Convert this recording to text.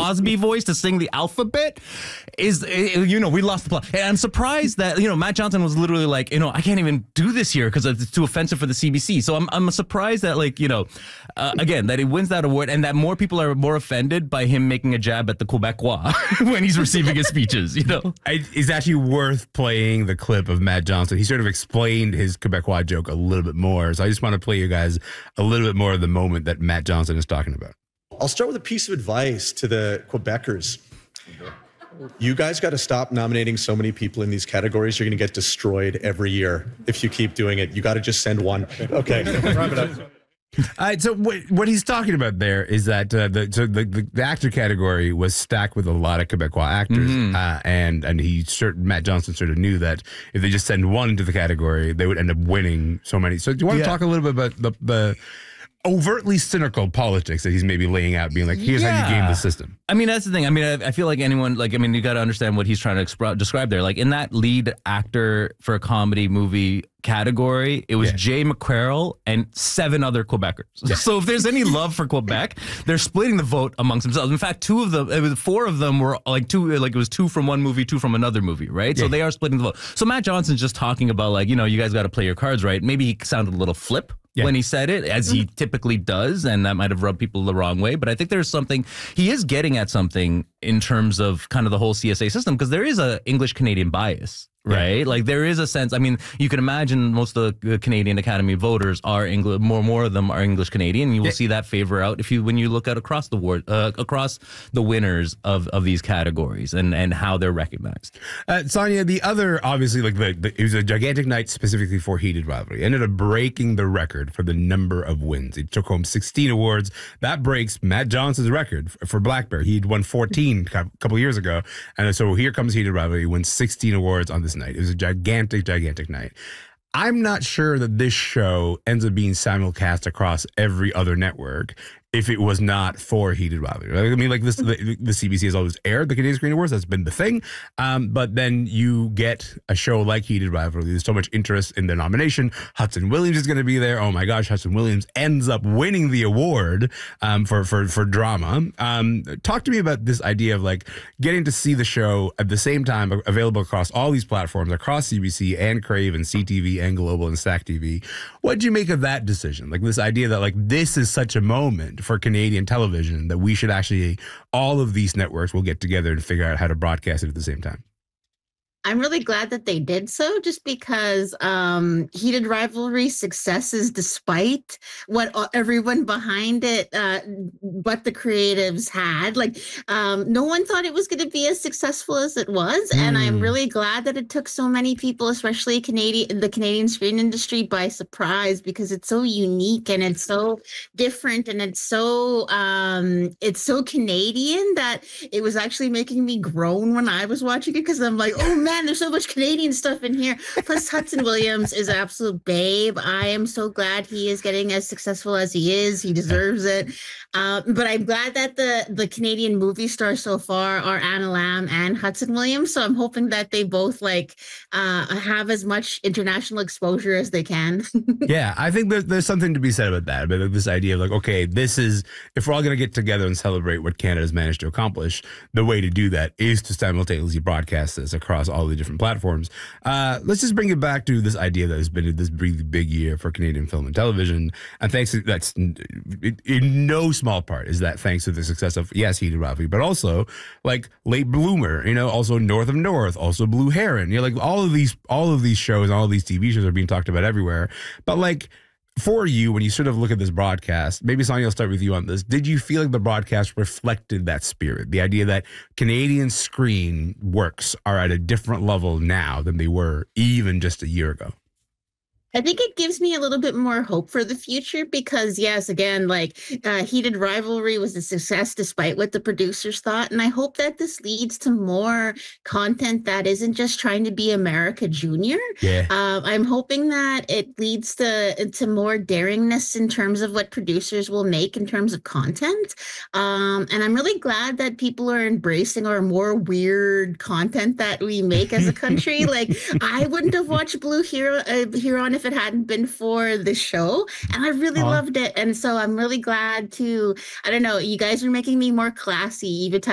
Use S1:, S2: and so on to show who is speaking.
S1: Cosby voice to sing the alphabet we lost the plot. And I'm surprised that, Matt Johnson was literally like, I can't even do this here because it's too offensive for the CBC. So I'm surprised that, again, that he wins that award and that more people are more offended by him making a jab at the Quebecois when he's receiving his speeches,
S2: It's actually worth playing the clip of Matt Johnson. He sort of explained his Quebecois joke a little bit more. So I just want to play you guys a little bit more of the moment that Matt Johnson is talking about.
S3: I'll start with a piece of advice to the Quebecers. You guys got to stop nominating so many people in these categories. You're going to get destroyed every year if you keep doing it. You got to just send one. Okay, wrap it up.
S2: So what he's talking about there is that the actor category was stacked with a lot of Quebecois actors, and Matt Johnson sort of knew that if they just send one into the category, they would end up winning so many. So do you want to talk a little bit about the overtly cynical politics that he's maybe laying out, being like, here's how you game the system?
S1: I mean, that's the thing. I mean, I feel like anyone, you got to understand what he's trying to describe there. Like, in that lead actor for a comedy movie category, it was Jay McCarroll and 7 other Quebecers. Yeah. So if there's any love for Quebec, they're splitting the vote amongst themselves. In fact, 4 of them were it was 2 from one movie, 2 from another movie, right? Yeah. So they are splitting the vote. So Matt Johnson's just talking about you guys got to play your cards right. Maybe he sounded a little flip when he said it, as he typically does, and that might have rubbed people the wrong way. But I think there's something, he is getting at something in terms of kind of the whole CSA system, because there is a English-Canadian bias. Right? Yeah. Like, there is a sense, I mean, you can imagine most of the Canadian Academy voters are English, more of them are English Canadian. You will see that favor out when you look at across the board, across the winners of these categories and how they're recognized.
S2: Sonia, the other, obviously, it was a gigantic night specifically for Heated Rivalry. It ended up breaking the record for the number of wins. It took home 16 awards. That breaks Matt Johnson's record for Black Bear. He'd won 14 a couple years ago. And so here comes Heated Rivalry. He wins 16 awards on this night. It was a gigantic night. I'm not sure that this show ends up being simulcast across every other network if it was not for Heated Rivalry. I mean, the CBC has always aired the Canadian Screen Awards. That's been the thing. But then you get a show like Heated Rivalry. There's so much interest in the nomination. Hudson Williams is going to be there. Oh my gosh, Hudson Williams ends up winning the award for drama. Talk to me about this idea of getting to see the show at the same time, available across all these platforms, across CBC and Crave and CTV and Global and Stack TV. What did you make of that decision? This idea that this is such a moment for Canadian television that we should actually, all of these networks will get together and figure out how to broadcast it at the same time.
S4: I'm really glad that they did so, just because Heated Rivalry successes, despite what everyone behind it, what the creatives had. No one thought it was going to be as successful as it was. And I'm really glad that it took so many people, especially the Canadian screen industry, by surprise, because it's so unique and it's so different and it's so Canadian that it was actually making me groan when I was watching it, because I'm like, oh man, there's so much Canadian stuff in here. Plus, Hudson Williams is an absolute babe. I am so glad he is getting as successful as he is. He deserves it. But I'm glad that the Canadian movie stars so far are Anna Lamb and Hudson Williams. So I'm hoping that they both have as much international exposure as they can.
S2: Yeah, I think there's something to be said about that. About this idea of okay, this is, if we're all going to get together and celebrate what Canada's managed to accomplish, the way to do that is to simultaneously broadcast this across all the different platforms. Let's just bring it back to this idea that has been this really big year for Canadian film and television. And that's in no small part is that thanks to the success of, yes, Heated Rivalry, but also Late Bloomer, also North of North, also Blue Heron. All of these shows, all of these TV shows are being talked about everywhere. But for you, when you sort of look at this broadcast, maybe Sonia, I'll start with you on this. Did you feel like the broadcast reflected that spirit? The idea that Canadian screen works are at a different level now than they were even just a year ago?
S4: I think it gives me a little bit more hope for the future because, yes, again, Heated Rivalry was a success despite what the producers thought. And I hope that this leads to more content that isn't just trying to be America Junior.
S2: Yeah.
S4: I'm hoping that it leads to more daringness in terms of what producers will make in terms of content. And I'm really glad that people are embracing our more weird content that we make as a country. I wouldn't have watched Blue Huron if it hadn't been for the show, and I really loved it. And so I'm really glad to, I don't know, you guys are making me more classy even